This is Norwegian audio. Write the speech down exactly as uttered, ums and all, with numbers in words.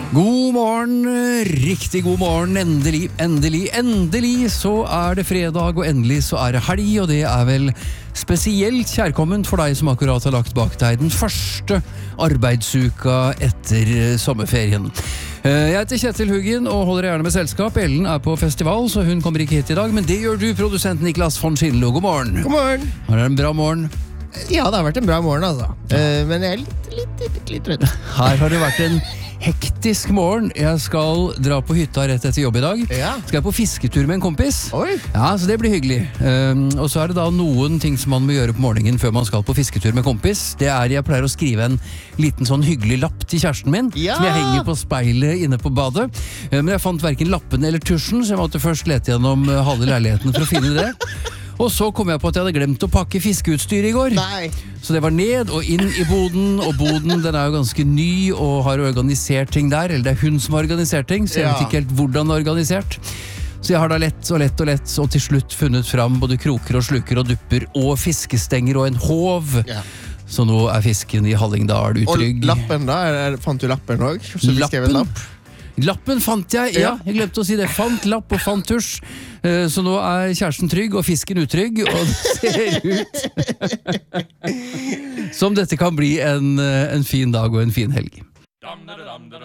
God morgen, riktig god morgen, endelig, endelig, endelig så er det fredag, og endelig så er det helg, og det er vel spesielt kjærkomment for deg som akkurat har lagt bak deg den første arbeidsuka etter sommerferien. Jeg heter Kjetil Huggen og holder gjerne med selskap. Ellen er på festival, så hun kommer ikke hit i dag, men det gjør du, produsent Niklas von Schindlo. God morgen. God morgen. Har det en bra morgen? Ja, det har vært en bra morgen, altså. Uh, men jeg er litt, litt, litt, litt rødt. Her har det vært en hektisk morgen. Jeg skal dra på hytta rett etter jobb i dag. Ja. Skal jeg på fisketur med en kompis. Oi. Ja, så det blir hyggelig. Um, og så er det da noen ting som man må gjøre på morgenen før man skal på fisketur med kompis. Det er, jeg pleier å skrive en liten sånn hyggelig lapp til kjæresten min, ja. som jeg henger på speilet inne på badet. Uh, men jeg fant hverken lappen eller tusjen, så jeg måtte først lete gjennom uh, halve leiligheten for å finne det. Og så kom jeg på at jeg hadde glemt å pakke fiskeutstyr i går. Nei. Så det var ned og inn i boden, og boden den er jo ganske ny og har organisert ting der, eller det er hun som har organisert ting, så jeg Ja. vet ikke helt hvordan det er organisert. Så jeg har da lett og lett og lett, og til slutt funnet fram både kroker og sluker og dupper og fiskestenger og en håv. Ja. Så nå er fisken i Hallingdal utrygg. Og lappen da? Er, fant du lappen også? Så vi skrev en lapp? Lappen fant jeg, ja, Ja. jeg glemte å si det. Fant lapp og fant tusj. Eh, Så nå er kjæresten trygg og fisken utrygg, og det ser ut som dette kan bli en, eh, en fin dag og en fin helg.